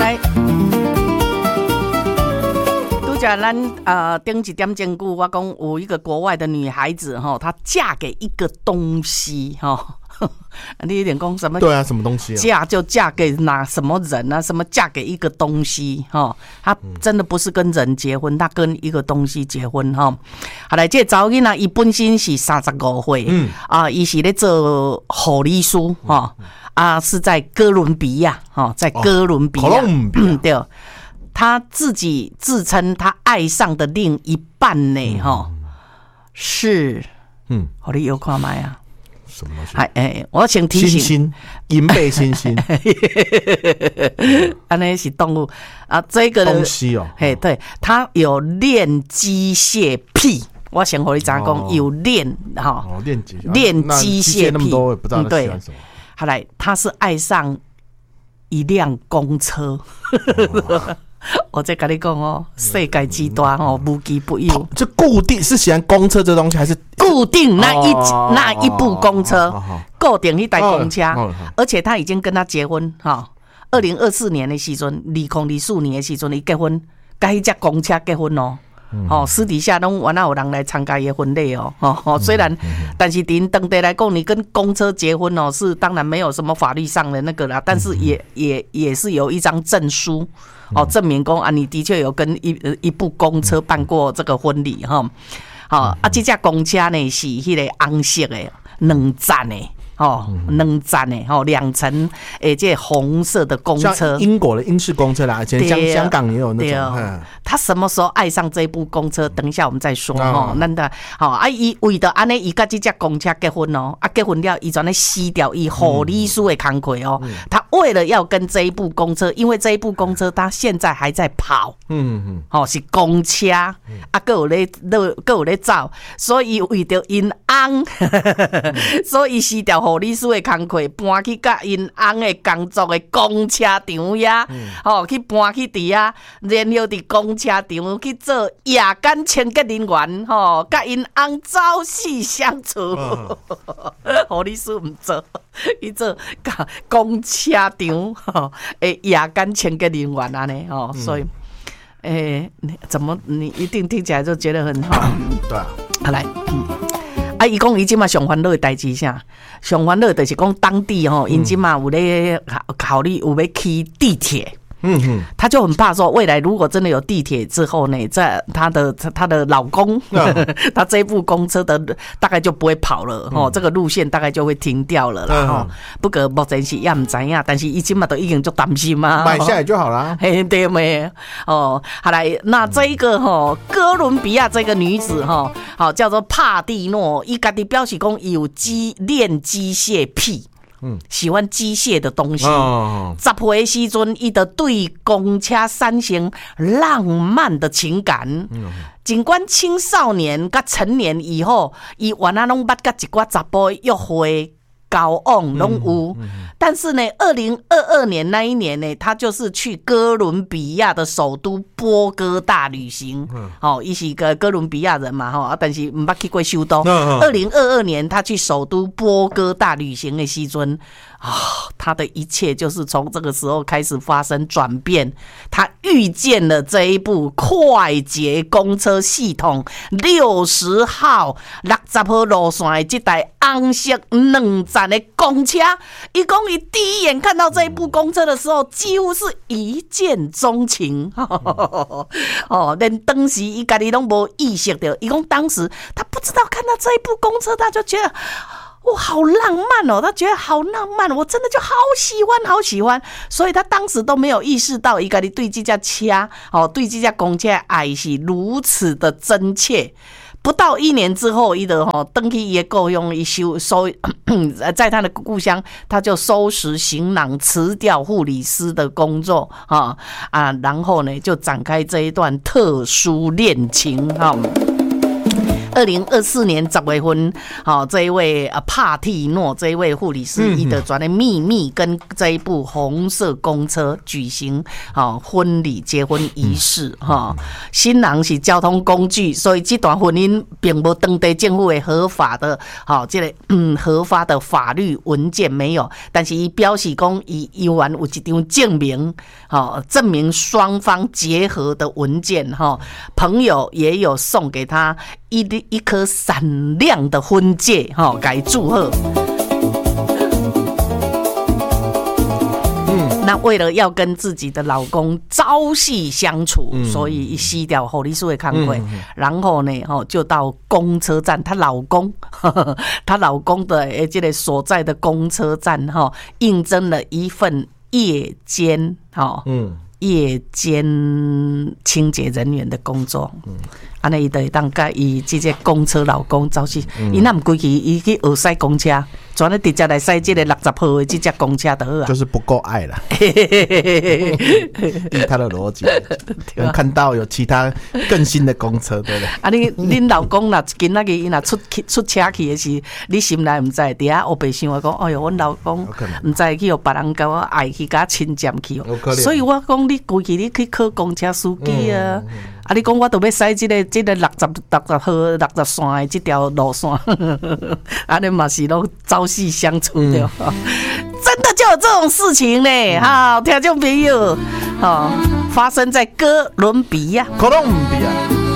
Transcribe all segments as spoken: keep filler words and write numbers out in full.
来。讲咱呃顶一点钟句，我讲有一个国外的女孩子哈，她嫁给一个东西哈，你有点讲什么？ 对啊，什么东西、啊？ 嫁就嫁给哪什么人啊？什么嫁给一个东西哈？她真的不是跟人结婚，她跟一个东西结婚哈。好来，这查某囡仔伊本身是三十五岁，嗯啊，伊是咧做护理师哈，啊是在哥伦比亚哈，在哥伦比亚， 哦、 嗯对。他自己自称他爱上的另一半呢，哈、嗯，是，嗯，好，你有看吗呀？ 什么东西？ 哎哎，我请提醒， 猩猩，银背猩猩， 安那是动物啊，这个东西哦， 嘿，对，他有练机械癖。我先和你讲讲，有练哈， 哦，练机练机械那么多，不知道他喜欢什么。 好来，他是爱上一辆公车。哦我再跟你讲哦，世界之大哦，无奇不有。 就固定是喜欢公车这东西，还是固定那一、哦、那一部公车，哦哦、固定一台公车，哦哦、而且他已经跟他结婚哈。二零二四年的时阵，二零二四年的时阵，伊结婚，跟一架公车结婚哦。嗯、哦，私底下拢原来有人来参加伊的婚礼哦。哦哦，虽然，嗯嗯、但是伫当地来讲，你跟公车结婚哦，是当然没有什么法律上的那个啦，但是也、嗯、也也是有一张证书。哦，证明讲啊，你的确有跟一一部公车办过这个婚礼哈。好、哦、啊，这架公车呢是迄个红色的，两站的。哦，两站的哦，两层诶，这红色的公车， 像英国的英式公车啦，而且香香港也有那种。 他什么时候爱上这部公车？等一下我们再说哦。那的好啊，伊为了安尼，伊甲这架公车结婚哦，啊结婚了，伊全咧撕掉伊护理师的工课哦。嗯、他为了要跟这一部公车，因为这一部公车他现在还在跑，嗯嗯，哦是公车，啊，各有咧，各有咧走，所以为着因翁，所以撕掉。护理师的工课搬去甲因翁的工作的公车场呀，吼、嗯、去搬去伫啊，然后伫公车场去做夜间清洁人员，吼，甲因翁朝夕相处。护理师唔做，伊做甲公车场吼诶夜间清洁人员安尼吼，所以诶、欸，怎么你一定听起来就觉得很好？ 对啊， 好来，嗯。啊！伊讲伊即马上烦恼的代志啥？上烦恼就是讲当地吼，因即马有咧考虑有要起地铁。嗯哼，他就很怕说，未来如果真的有地铁之后呢，在他的他的老公，嗯、他这一部公车的大概就不会跑了哈、嗯，这个路线大概就会停掉了啦哈。嗯、不过目前是也唔知影，但是伊即马都已经就担心嘛， 买下来就好了。 嘿，对没？哦，好来，那这一个哈，哥伦比亚这个女子哈，好叫做帕蒂诺，伊家己表示讲有机练机械癖。嗯，喜欢机械的东西。哦，十岁的时阵，伊就对公车产生浪漫的情感。嗯，尽管青少年甲成年以后，伊原来拢捌甲一寡查甫约会。交往拢有，嗯嗯、但是呢，二零二二年那一年呢，他就是去哥伦比亚的首都波哥大旅行。嗯、哦，伊是个哥伦比亚人嘛，哈，但是唔捌去过首都。二零二二年他去首都波哥大旅行的时阵，啊、哦，他的一切就是从这个时候开始发生转变。他遇见了这一部快捷公车系统六十号六十号路线的这台红色两站的公车，伊讲伊第一眼看到这一部公车的时候，几乎是一见钟情。哦，连当时伊家己拢无意识到，伊讲当时他不知道看到这一部公车，他就觉得。哇，好浪漫哦！他觉得好浪漫，我真的就好喜欢，好喜欢。所以他当时都没有意识到，伊家己对这架车，哦，对这架公车的爱是如此的真切。不到一年之后，伊的哈登去伊的故乡，伊收收，在他的故乡，他就收拾行囊，辞掉护理师的工作啊啊，然后呢，就展开这一段特殊恋情哈。 二零二四年十月份，好、哦、这一位呃帕蒂诺这一位护理师，伊的转的秘密跟这一部红色公车举行好、哦、婚礼结婚仪式哈、哦，新郎是交通工具，所以这段婚姻并无当地政府的合法的好、哦、这个嗯合法的法律文件没有，但是伊表示讲伊依然有一张证明，好、哦、证明双方结合的文件哈、哦，朋友也有送给他一一颗闪亮的婚戒哈、哦，给祝贺。那为了要跟自己的老公朝夕相处，嗯、所以一吸掉护理师的工作，嗯、然后呢，哦，就到公车站，她老公，呵呵她老公的诶，这个所在的公车站，哈，应征了一份夜间，哈，嗯，夜间清洁人员的工作，嗯。安尼伊就会当甲伊即个公车老公走去，伊那毋规矩，伊去学驶公车，转咧直接来驶即个六十号的即只公车就好啊。就是不够爱啦，依他的逻辑，能看到有其他更新的公车，对不对？ 啊，你恁老公若今仔日伊若出出车去的是，你心内毋知，伫遐黑白想讲，哎哟，阮老公毋知去互别人甲我爱去甲亲占去，所以我讲你规矩你去考公车司机啊。嗯嗯啊！你讲我都要驶这个这个六十六十号六十线的这条路线，安尼嘛是拢朝夕相处的、嗯，真的就有这种事情呢！哈、嗯，听众朋友，哈，发生在哥伦比亚。 哥伦比亚。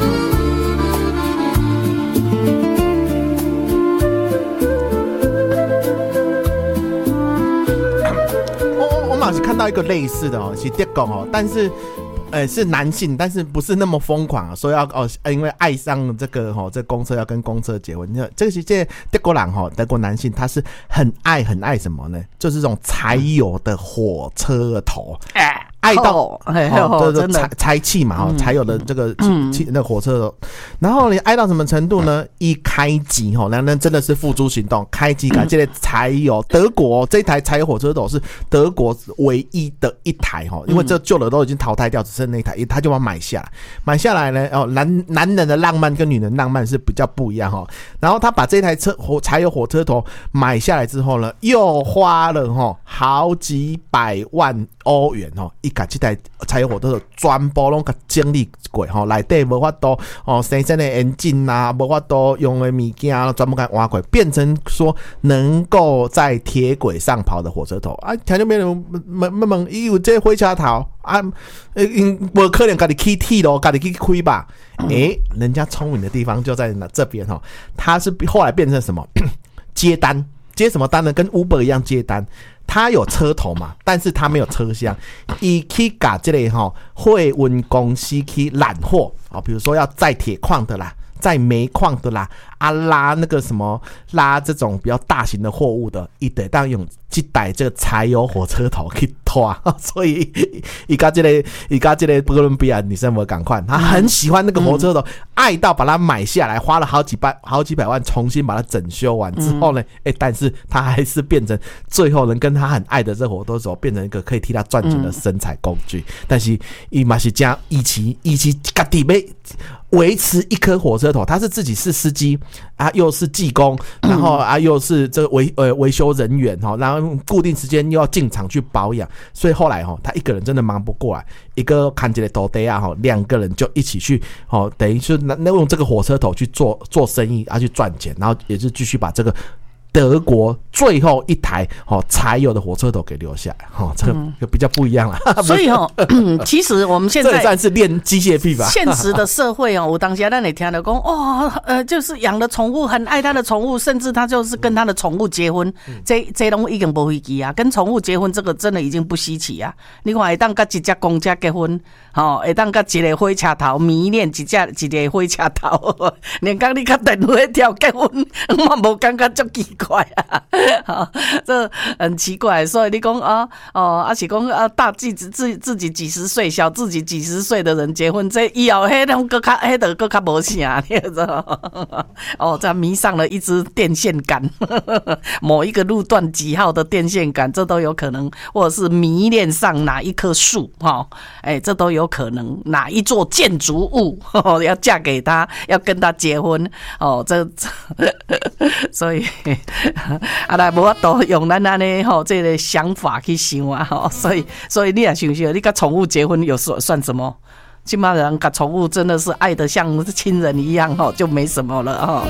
我我马是看到一个类似的哦，是德国哦，但是。呃，是男性，但是不是那么疯狂啊？说要哦，因为爱上这个哈、哦，这公车要跟公车结婚。你看，这个是这德国人哈，德国男性他是很爱很爱什么呢？就是这种柴油的火车头。哎爱到哦，哦对对，柴柴气嘛，哈，柴油的这个气那火车，然后你爱到什么程度呢？一开机哈，那那真的是付诸行动，开机改这类柴油，德国这一台柴油火车头是德国唯一的一台哈，因为这旧的都已经淘汰掉，只剩那一台，他就把它买下来，买下来呢，哦，男男人的浪漫跟女人浪漫是比较不一样哈，然后他把这台车火柴油火车头买下来之后呢，又花了哈好几百万欧元哈。把这台柴油火车头全部拢甲整理过吼，内底无法度哦，生产的引擎啊，无法度用的物件啊，全部甲挖过，变成说能够在铁轨上跑的火车头啊。听到没人问问问，伊有这火车头啊？因无可能家己起铁咯，家己去开吧？诶、欸，人家聪明的地方就在这边哈，他是后来变成什么接单？接什么单呢？跟 Uber 一样接单。他有车头嘛，但是他没有车厢，伊去把这类哈货运公司去揽货啊，比如说要载铁矿的啦，载煤矿的啦，啊拉那个什么拉这种比较大型的货物的，一得当用这台这个柴油火车头去拖，所以伊家这个伊家这个哥伦比亚女生我赶快，她很喜欢那个火车头，嗯、爱到把它买下来，花了好几百好几百万重新把它整修完之后呢，哎、嗯欸，但是她还是变成最后能跟她很爱的这火车头变成一个可以替她赚钱的生财工具，嗯、但是伊嘛是将一起一起家己要维持一颗火车头，他是自己是司机啊，又是技工，然后啊又是这个维呃维修人员哈，然后固定时间又要进场去保养，所以后来哈他一个人真的忙不过来，一个看起来头呆啊哈，两个人就一起去哦，等于是那用这个火车头去做做生意啊去赚钱，然后也是继续把这个德国最后一台哦柴油的火车头给留下来，哦，这个就比较不一样了。嗯、 所以哦，其实我们现在这也算是练机械臂吧。 现实的社会哦，我当下让你听到讲哦，呃，就是养了宠物，很爱他的宠物，甚至他就是跟他的宠物结婚，嗯、这这拢已经不稀奇啊。跟宠物结婚这个真的已经不稀奇啊。你看，会当跟一只公车结婚，哦，会当跟一个火车头迷恋一只一个火车头，连讲你跟电话条结婚，我无感觉足奇。 怪啊，哦、这很奇怪。所以你讲啊，哦，啊是讲啊，大自己自自己几十岁，小自己几十岁的人结婚，这以后迄种更较迄个更较无啥，你知道？哦，这迷上了一支电线杆，某一个路段几号的电线杆，这都有可能，或者是迷恋上哪一棵树，哈、哦，哎、欸，这都有可能。哪一座建筑物、哦、要嫁给他，要跟他结婚，哦，这，所以啊，来无法度用咱安尼吼，这个想法去想啊，吼，所以，所以你也想想，你跟宠物结婚有算算什么？起码人跟宠物真的是爱得像亲人一样，吼，就没什么了，吼。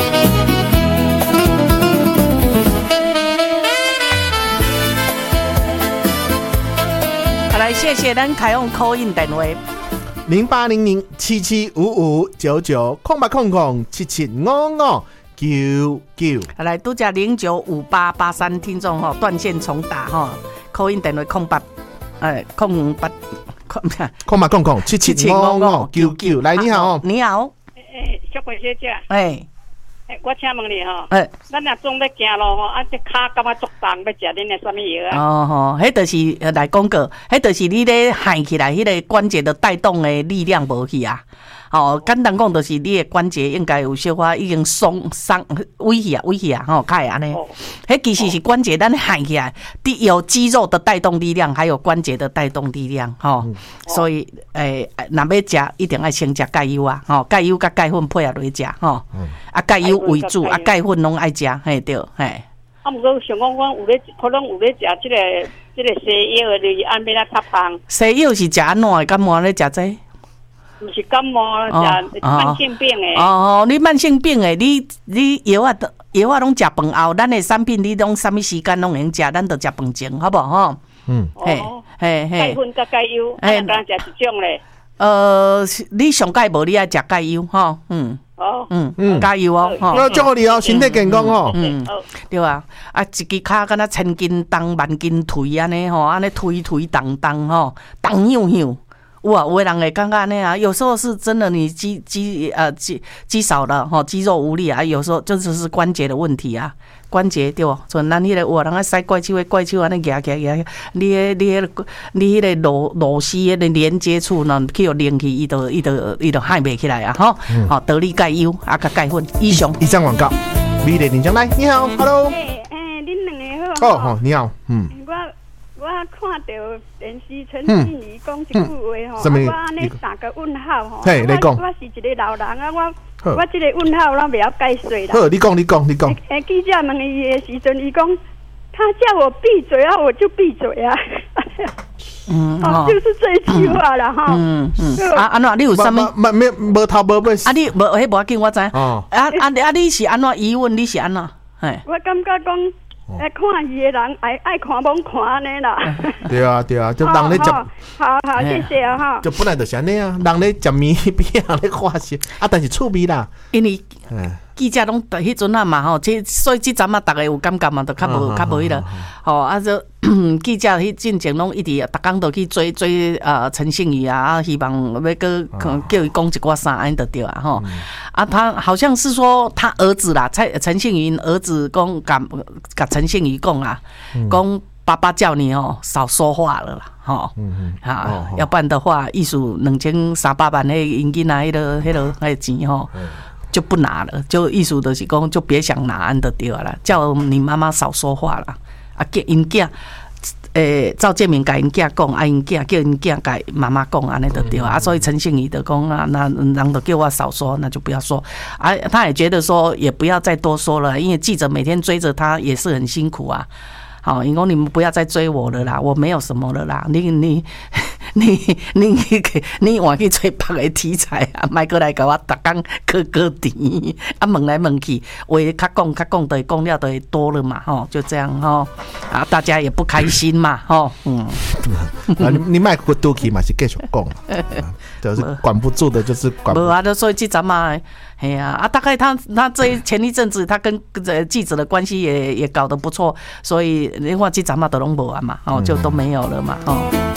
来，谢谢咱开用 call in 电话零八零零七七五五九九空八空空七七五五九九。 来，拄只零九五八八三听众吼断线重打吼 call in 电话空八哎空八空八空空七七五五九九。来，你好， 你好， 诶，小鬼小姐， 哎。 我请问你吼， 哎， 咱若总要行路吼，啊，这骹感觉足重，要食恁的什么药啊？ 哦吼，迄就是来广告，迄就是你咧喊起来，迄个关节的带动的力量无去啊。哦，简单讲，就是你的关节应该有小可已经松伤威胁啊，威胁啊，吼，开安尼。迄其实是关节，咱喊起来，有肌肉的带动力量，还有关节的带动力量，吼。嗯、所以，诶、欸，若要食，一定要先食钙优啊，吼，钙优甲钙粉配合落食，吼。嗯、啊，钙优为主，啊，钙粉拢爱食，嘿对，嘿。 啊，毋过想讲，我有咧，可能有咧食即个即、這个西药，就是安要来擦胖。 西药是食安怎的？感冒咧食这？ 毋是感冒，食慢性病诶。 哦哦，你慢性病诶，你你药啊，药啊拢食饭后，咱诶产品你拢啥物时间拢会用食，咱就食饭前，好不好？ 嗯， 嘿，嘿嘿。 钙粉甲钙优，啊，当然食一种咧。 呃，你上钙无，你爱食钙优吼，嗯。 哦， 嗯嗯，加油哦！ 我祝福你哦，身体健康哦。 嗯，对啊，啊，一支脚敢若千斤重、万斤推安尼吼，安尼推推动动吼，动响响。哇，有的人会感觉安尼啊，有时候是真的，你肌肌呃肌肌少了吼，肌肉无力啊，有时候这就是关节的问题啊，关节对不？所以咱迄个有人啊使怪手的怪手安尼夹夹夹，你迄你迄你迄个螺螺丝迄个连接处呢，去有连起，伊就伊就伊就嗨袂起来啊！吼，好得力钙优啊，甲钙粉以上。 以上广告，美丽林江来，你好 ，Hello。 诶诶，恁两个好。 哦好，你好，嗯。 我我看到电视陈信仪讲一句话吼，我安尼打个问号吼。 嘿，你讲。 我是一个老人啊，我我这个问号我袂晓解释啦。 好，你讲，你讲，你讲。 诶，记者问伊的时阵，伊讲他叫我闭嘴啊，我就闭嘴啊。嗯，哦，就是这句话啦哈。嗯嗯。 啊安怎？你有啥物？ 没没无头无尾。 啊你无迄无要紧，我知。哦。啊啊啊！你是安怎疑问？你是安怎？嘿。 我感觉讲。爱看戏的人爱爱看罔看安尼啦。 对啊对啊，就人咧食。 好好，谢谢啊哈。 就本来就是安尼啊，人咧食面边人咧看戏，啊，但是趣味啦。 因为记者拢迄阵啊嘛吼，即所以即阵啊，大家有感觉嘛，就较无较无迄个吼啊，就记者迄进前拢一直逐工都去追追呃陈信宇啊，啊希望要个叫伊讲一寡啥安就对啊吼。啊，他好像是说他儿子啦，蔡陈信宇儿子讲甲甲陈信宇讲啊，讲爸爸叫你哦少说话了啦，吼，啊，要不然的话，艺术两千三百万迄因囡仔迄个迄个迄钱吼。就不拿了，就意思就是讲，就别想拿安的对了，叫你妈妈少说话啦。啊，叫因囝，诶，赵建明甲因囝讲，啊，因囝叫因囝甲妈妈讲安尼就对啊。所以陈信仪就讲啊，那人都叫我少说，那就不要说。啊，他也觉得说，也不要再多说了，因为记者每天追着他也是很辛苦啊。好，因为你们不要再追我了啦，我没有什么了啦。你你你你你换去追别个题材啊，莫过来甲我逐工割割甜啊，问来问去，话较讲较讲的讲了就会多了嘛，吼，就这样吼啊，大家也不开心嘛，吼，嗯， 啊，你你莫过多去嘛是继续讲，就是管不住的，就是管不住。 无啊，就所以这阵嘛。哎呀啊，大概他他这前一阵子他跟记者的关系也也搞得不错，所以另外这阵嘛都拢无啊嘛，哦就都没有了嘛，哦。